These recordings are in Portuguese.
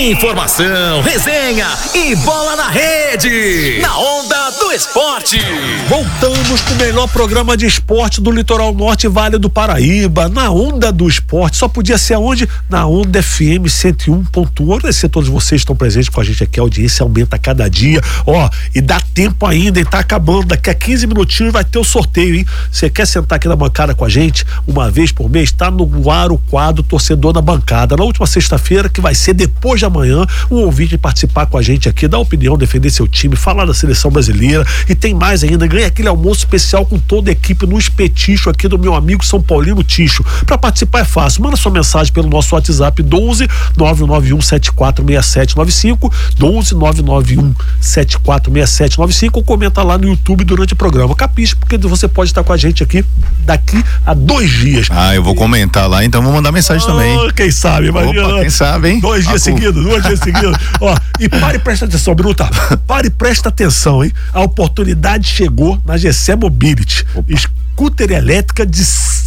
Informação, resenha e bola na rede. Na Onda do Esporte. Voltamos com o melhor programa de esporte do Litoral Norte e Vale do Paraíba. Na Onda do Esporte. Só podia ser aonde? Na Onda FM 101.1. Agradecer a todos vocês que estão presentes com a gente aqui. A audiência aumenta a cada dia. E dá tempo ainda, hein? Tá acabando. Daqui a 15 minutinhos vai ter o sorteio, hein? Você quer sentar aqui na bancada com a gente uma vez por mês? Tá no ar o quadro Torcedor na Bancada. Na última sexta-feira, que vai ser depois de amanhã, um ouvinte participar com a gente aqui, dar opinião, defender seu time, falar da seleção brasileira e tem mais ainda, ganha aquele almoço especial com toda a equipe no Espeticho aqui do meu amigo São Paulino Ticho. Para participar é fácil, manda sua mensagem pelo nosso WhatsApp 12 991 746795 12 991 746795 ou comenta lá no YouTube durante o programa. Capiche, porque você pode estar com a gente aqui daqui a 2 dias. Eu vou comentar lá, então vou mandar mensagem também. Quem sabe, imagina. Opa, quem sabe, hein? 2 dias seguidos, 2 dias seguidos. E pare e presta atenção, Biruta. Pare e presta atenção, hein? A oportunidade chegou na GC Mobility. Scooter elétrica de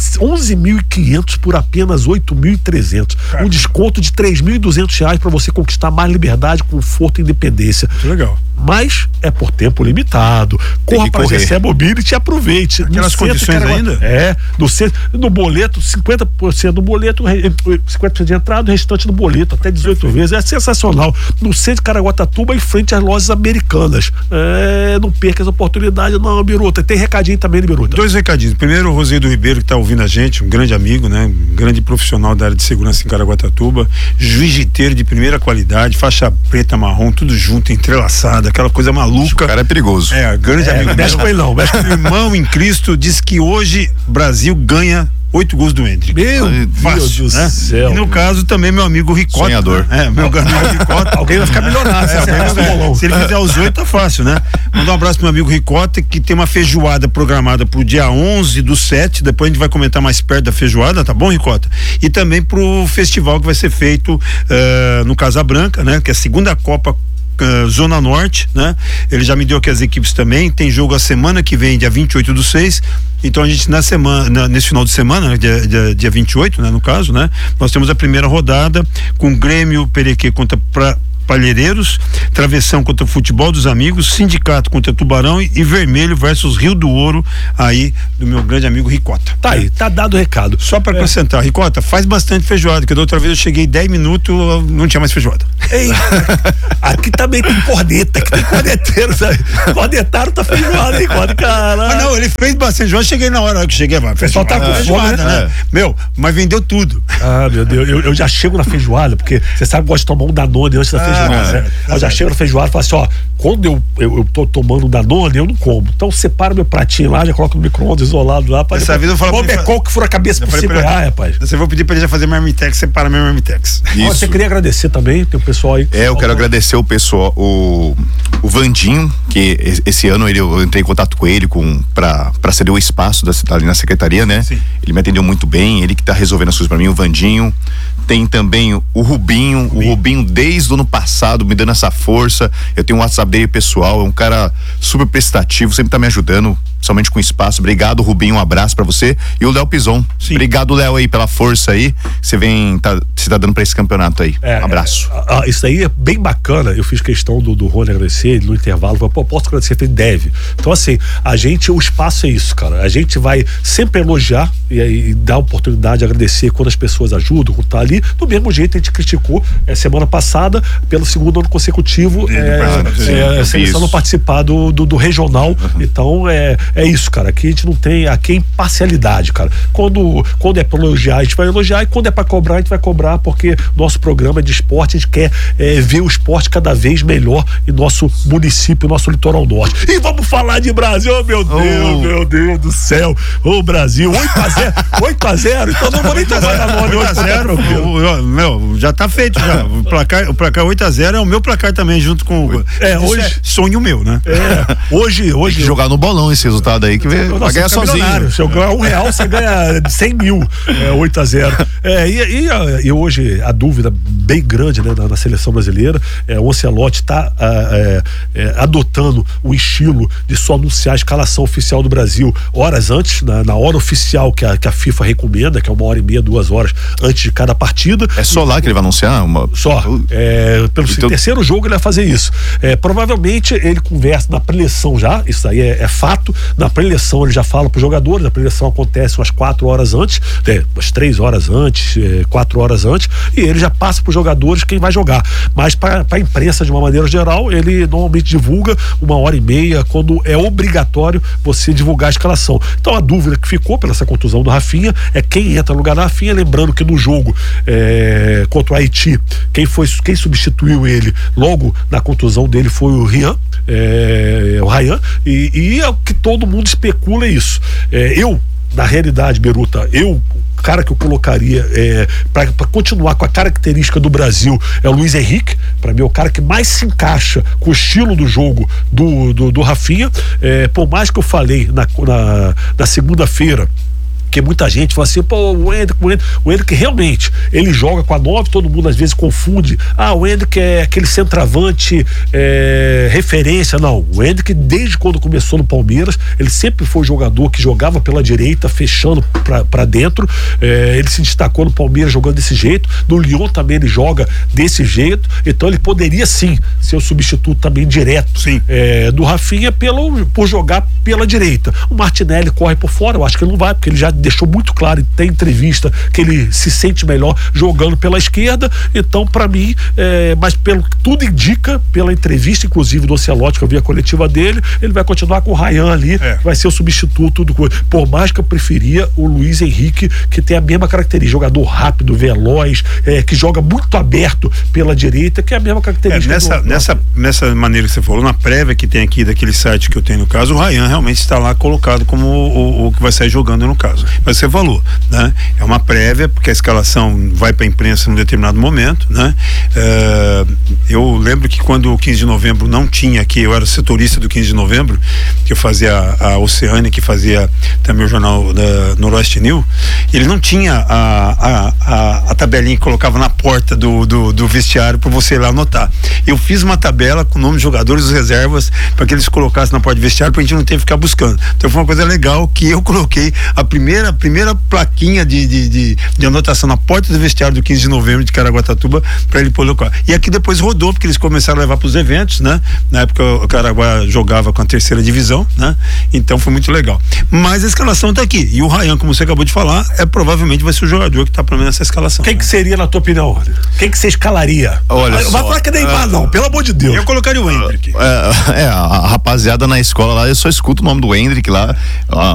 11.500 por apenas 8.300. Um desconto de R$3.200 para você conquistar mais liberdade, conforto e independência. Muito legal. Mas é por tempo limitado. Corra para a GC Mobility e aproveite. Aquelas condições ainda? No boleto, 50% do boleto, 50% de entrada, o restante do boleto, até 18 vezes. É sensacional. No centro de Caraguatatuba, em frente às lojas americanas. Não perca essa oportunidade, não, Biruta. Tem recadinho também, né, Biruta? 2 recadinhos. Primeiro, o Roseiro Ribeiro, que está ouvindo a gente, um grande amigo, né? Um grande profissional da área de segurança em Caraguatatuba, jiu-jiteiro de primeira qualidade, faixa preta, marrom, tudo junto, entrelaçado, aquela coisa maluca. O cara é perigoso. Grande amigo. Mexe com ele não. Irmão em Cristo, diz que hoje Brasil ganha 8 gols do Hendrick. Meu Deus do céu. E no caso também meu amigo Ricota. Sonhador. Meu amigo Ricota. Alguém vai ficar milionário. Se ele fizer os 8, tá fácil, né? Mandar um abraço pro meu amigo Ricota, que tem uma feijoada programada pro dia 11/7. Depois a gente vai comentar mais perto da feijoada, tá bom, Ricota? E também pro festival que vai ser feito no Casa Branca, né? Que é a segunda Copa Zona Norte, né? Ele já me deu aqui as equipes também. Tem jogo a semana que vem, dia 28/6. Então a gente nesse final de semana, dia 28, né, no caso, né? Nós temos a primeira rodada com Grêmio Perequê contra Palheireiros, Travessão contra o Futebol dos Amigos, Sindicato contra Tubarão e Vermelho versus Rio do Ouro, aí do meu grande amigo Ricota. Tá aí, tá dado o recado. Só para acrescentar, Ricota, faz bastante feijoada, que da outra vez eu cheguei 10 minutos, não tinha mais feijoada. Ei, aqui também tem corneta, aqui tem corneteiro, sabe? Cornetaram tá feijoada, hein, caralho. Mas não, ele fez bastante feijoada, cheguei na hora que cheguei, o pessoal tá com fome, né? Mas vendeu tudo. Meu Deus, eu já chego na feijoada, porque você sabe que eu gosto de tomar um Danone antes da feijoada. Eu já chego na feijoada e falo assim, quando eu tô tomando um Danone, eu não como. Então separa meu pratinho lá, já coloco no micro-ondas isolado lá. Essa vida eu falo pra ele. Qual que for a cabeça por R$5, rapaz? Você vai pedir pra ele já fazer marmitex, separa minha marmitex. Você queria agradecer também, tem o pessoal aí. Eu quero agradecer o pessoal, o Vandinho, que esse ano eu entrei em contato com ele pra ceder o espaço ali na secretaria, né? Sim. Ele me atendeu muito bem, ele que tá resolvendo as coisas pra mim, o Vandinho. Tem também o Rubinho desde o ano passado me dando essa força. Eu tenho um WhatsApp dele pessoal, é um cara super prestativo, sempre tá me ajudando, somente com espaço. Obrigado, Rubinho, um abraço pra você. E o Léo Pison. Sim. Obrigado, Léo, aí pela força aí você tá dando pra esse campeonato aí. Um abraço. Isso aí é bem bacana. Eu fiz questão do Rony agradecer no intervalo, posso agradecer, ele deve. Então assim, o espaço é isso, cara. A gente vai sempre elogiar e dar oportunidade de agradecer quando as pessoas ajudam, quando tá ali. Do mesmo jeito a gente criticou semana passada pelo 2º ano consecutivo a seleção não participar do regional. Então é isso, cara. Aqui a gente não tem, aqui é imparcialidade, cara. Quando é pra elogiar, a gente vai elogiar, e quando é pra cobrar, a gente vai cobrar, porque nosso programa é de esporte, a gente quer ver o esporte cada vez melhor em nosso município, nosso litoral norte. E vamos falar de Brasil, meu Deus do céu. Brasil, 8-0, então não vou nem tomar na mão. 8-0, já tá feito já. O placar 8-0 é o meu placar também, junto com hoje é sonho meu, né? Hoje jogar no bolão esses resultado aí que vai ganhar sozinho. Se eu ganhar R$1, você ganha 100 mil, 8-0. E hoje a dúvida bem grande, né, na seleção brasileira, o Ancelotti está adotando o estilo de só anunciar a escalação oficial do Brasil horas antes, na hora oficial que a FIFA recomenda, que é 1h30, 2 horas antes de cada partida. É só lá que ele vai anunciar? Só. Pelo terceiro jogo ele vai fazer isso. Provavelmente ele conversa na pré-eleição já, isso aí é fato. Na pré-eleição ele já fala para os jogadores, a pré-eleição acontece umas 4 horas antes, umas 3 horas antes, 4 horas antes, e ele já passa para os jogadores quem vai jogar. Mas para a imprensa, de uma maneira geral, ele normalmente divulga 1h30, quando é obrigatório você divulgar a escalação. Então a dúvida que ficou pela essa contusão do Rafinha é quem entra no lugar do Rafinha, lembrando que no jogo contra o Haiti, quem substituiu ele logo na contusão dele foi o Ryan, e é o que todo mundo especula isso. Na realidade, Beruta, o cara que eu colocaria para continuar com a característica do Brasil é o Luiz Henrique. Para mim é o cara que mais se encaixa com o estilo do jogo do Rafinha. Por mais que eu falei na segunda-feira que muita gente fala assim, o Hendrick realmente, ele joga com a 9, todo mundo às vezes confunde, o Hendrick é aquele centroavante referência. Não, o Hendrick desde quando começou no Palmeiras, ele sempre foi jogador que jogava pela direita, fechando pra dentro. Ele se destacou no Palmeiras jogando desse jeito, no Lyon também ele joga desse jeito, então ele poderia sim ser o substituto também direto do Rafinha por jogar pela direita. O Martinelli corre por fora, eu acho que ele não vai, porque ele já deixou muito claro, e tem entrevista que ele se sente melhor jogando pela esquerda. Então, para mim, mas pelo que tudo indica, pela entrevista inclusive do Ancelotti, que eu vi a coletiva dele, ele vai continuar com o Ryan ali, que vai ser o substituto por mais que eu preferia o Luiz Henrique, que tem a mesma característica, jogador rápido, veloz, que joga muito aberto pela direita, que é a mesma característica. Nessa maneira que você falou, na prévia que tem aqui daquele site que eu tenho no caso, o Ryan realmente está lá colocado como o que vai sair jogando no caso. Mas você falou, né? É uma prévia, porque a escalação vai para a imprensa num determinado momento, né? Eu lembro que quando o 15 de novembro não tinha aqui, eu era setorista do 15 de novembro, que eu fazia a Oceânia, que fazia também o jornal da Noroeste News, ele não tinha a tabelinha que colocava na porta do vestiário para você ir lá anotar. Eu fiz uma tabela com o nome dos jogadores, os reservas, para que eles colocassem na porta do vestiário, para a gente não ter que ficar buscando. Então foi uma coisa legal que eu coloquei a primeira plaquinha de anotação na porta do vestiário do 15 de novembro de Caraguatatuba para ele colocar. E aqui depois rodou, porque eles começaram a levar para os eventos, né? Na época o Caraguá jogava com a 3ª divisão, né? Então foi muito legal. Mas a escalação tá aqui. E o Ryan, como você acabou de falar, provavelmente vai ser o jogador que tá pelo menos nessa escalação. Quem que seria, na tua opinião? Quem que você escalaria? Olha, vai falar que Neymar, não, pelo amor de Deus. Eu colocaria o Hendrick. A rapaziada na escola lá, eu só escuto o nome do Hendrick lá.